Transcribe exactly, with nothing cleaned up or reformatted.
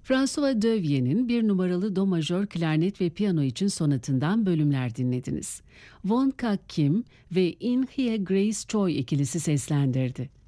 François Dövier'in bir numaralı do majör klarnet ve piyano için sonatından bölümler dinlediniz. Won Kak Kim ve In Hye Grace Choi ikilisi seslendirdi.